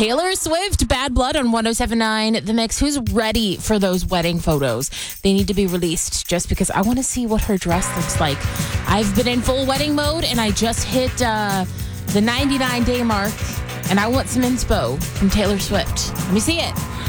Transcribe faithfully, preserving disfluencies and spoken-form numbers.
Taylor Swift, Bad Blood on one oh seven point nine The Mix. Who's ready for those wedding photos? They need to be released just because I want to see what her dress looks like. I've been in full wedding mode and I just hit uh, the ninety-nine day mark and I want some inspo from Taylor Swift. Let me see it.